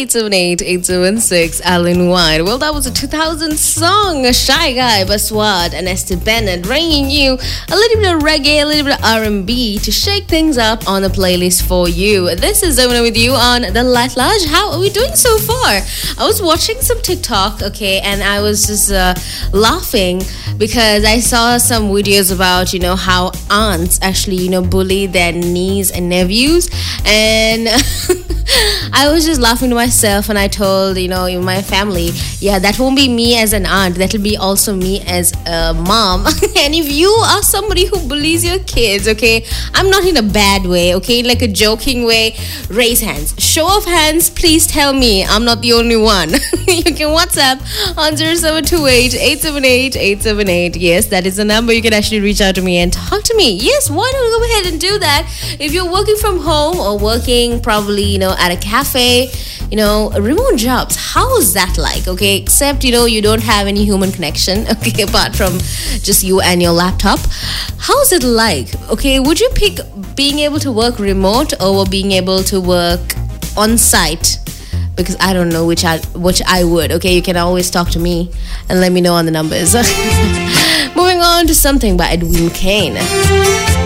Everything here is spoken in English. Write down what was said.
878-876 Alan White. Well, that was a 2000 song, Shy Guy, Baswad and Esther Bennett, bringing you a little bit of reggae, a little bit of R&B to shake things up on the playlist for you. This is Zona with you on the Light Lodge. How are we doing so far? I was watching some TikTok, okay, and I was just laughing because I saw some videos about, how aunts actually, bully their niece and nephews. And I was just laughing to myself, and I told, my family, yeah, that won't be me as an aunt. That'll be also me as a mom. And if you are somebody who bullies your kids, okay, I'm not in a bad way, okay, like a joking way, raise hands. Show of hands, please tell me I'm not the only one. You can WhatsApp on 0728-878-878. Yes, that is the number. You can actually reach out to me and talk to me. Yes, why don't we go ahead and do that? If you're working from home or working probably, at a cafe, remote jobs, how is that like? Okay, except, you don't have any human connection, okay, apart from just you and your laptop. How's it like? Okay, would you pick being able to work remote or being able to work on site? Because I don't know which I would. Okay, you can always talk to me and let me know on the numbers. Moving on to Something by Edwin Kane.